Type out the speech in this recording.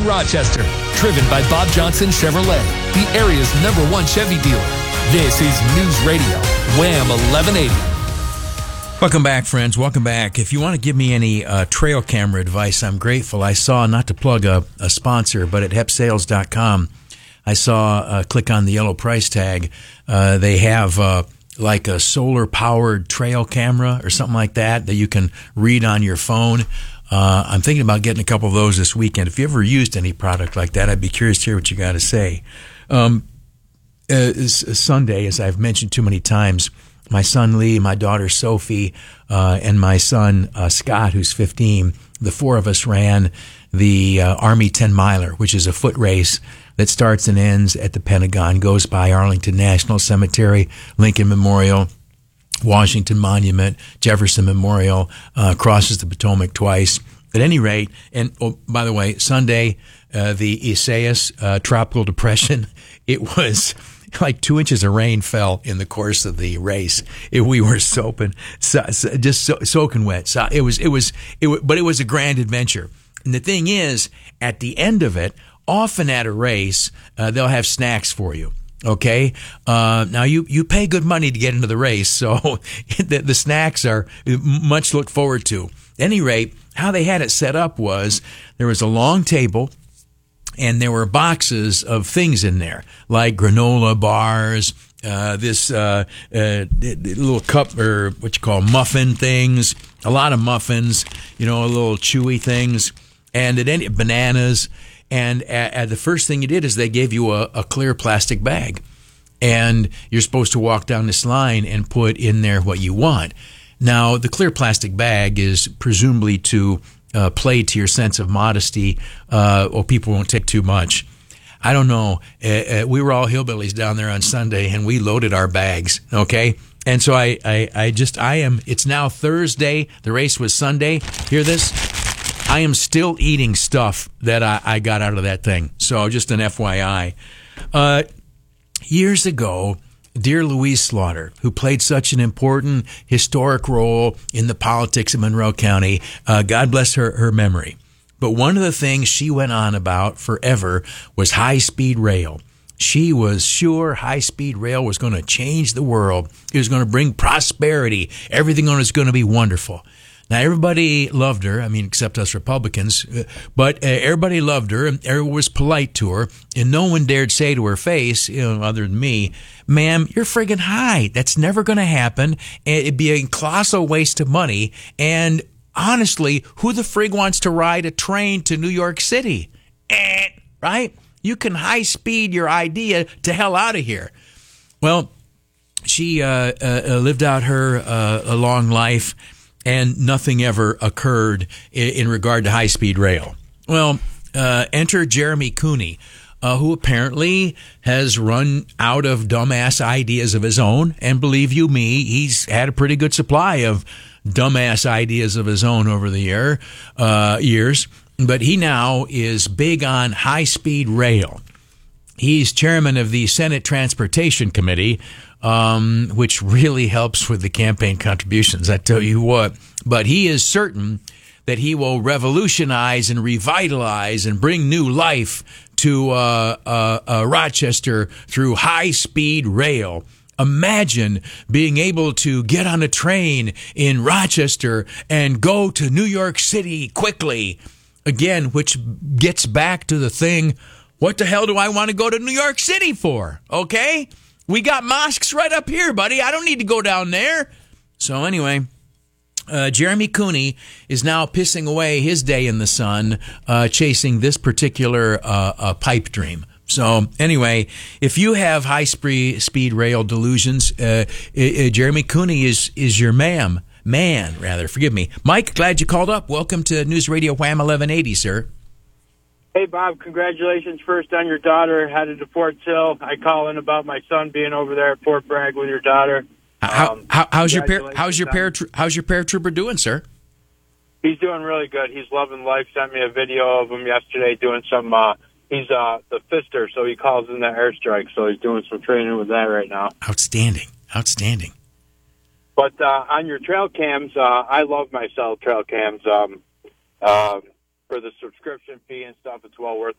Rochester. Driven by Bob Johnson Chevrolet, the area's #1 Chevy dealer. This is News Radio, Wham 1180. Welcome back, friends. Welcome back. If you want to give me any trail camera advice, I'm grateful. I saw, not to plug a sponsor, but at hepsales.com, I saw, click on the yellow price tag, they have like a solar-powered trail camera or something like that you can read on your phone. I'm thinking about getting a couple of those this weekend. If you ever used any product like that, I'd be curious to hear what you got to say. Sunday, as I've mentioned too many times, my son Lee, my daughter Sophie, and my son Scott, who's 15, the four of us ran the Army 10-miler, which is a foot race that starts and ends at the Pentagon, goes by Arlington National Cemetery, Lincoln Memorial, Washington Monument, Jefferson Memorial, crosses the Potomac twice. At any rate, and oh, by the way, Sunday, the Isaias tropical depression, it was like 2 inches of rain fell in the course of the race. We were soaking wet. So it was, but it was a grand adventure. And the thing is, at the end of it, often at a race, they'll have snacks for you. Okay. Now you pay good money to get into the race, so the snacks are much to look forward to. At any rate, how they had it set up was there was a long table, and there were boxes of things in there, like granola bars, this little cup, or what you call muffin things, a lot of muffins, little chewy things, and bananas. And the first thing you did is they gave you a clear plastic bag, and you're supposed to walk down this line and put in there what you want. Now, the clear plastic bag is presumably to play to your sense of modesty, or people won't take too much. I don't know. We were all hillbillies down there on Sunday, and we loaded our bags, okay? And so it's now Thursday. The race was Sunday. Hear this? I am still eating stuff that I got out of that thing. So just an FYI. Years ago, dear Louise Slaughter, who played such an important historic role in the politics of Monroe County, God bless her memory. But one of the things she went on about forever was high-speed rail. She was sure high-speed rail was going to change the world. It was going to bring prosperity. Everything on it was going to be wonderful. Now, everybody loved her, except us Republicans, but everybody loved her, and everyone was polite to her, and no one dared say to her face, other than me, ma'am, you're friggin' high. That's never going to happen, and it'd be a colossal waste of money, and honestly, who the frig wants to ride a train to New York City? Right? You can high-speed your idea to hell out of here. Well, she lived out her a long life, and nothing ever occurred in regard to high-speed rail. Well, enter Jeremy Cooney, who apparently has run out of dumbass ideas of his own. And believe you me, he's had a pretty good supply of dumbass ideas of his own over the years. But he now is big on high-speed rail. He's chairman of the Senate Transportation Committee, which really helps with the campaign contributions, I tell you what. But he is certain that he will revolutionize and revitalize and bring new life to Rochester through high-speed rail. Imagine being able to get on a train in Rochester and go to New York City quickly. Again, which gets back to the thing, what the hell do I want to go to New York City for? Okay? We got mosques right up here, buddy. I don't need to go down there. So anyway, Jeremy Cooney is now pissing away his day in the sun, chasing this particular pipe dream. So anyway, if you have high-speed rail delusions, Jeremy Cooney is your man. Forgive me. Mike, glad you called up. Welcome to News Radio Wham 1180, sir. Hey, Bob, congratulations first on your daughter headed to Fort Sill. I call in about my son being over there at Fort Bragg with your daughter. How's your paratrooper doing, sir? He's doing really good. He's loving life. Sent me a video of him yesterday doing some, he's the fister, so he calls in the airstrike, so he's doing some training with that right now. Outstanding. But on your trail cams, I love my cell trail cams. For the subscription fee and stuff, it's well worth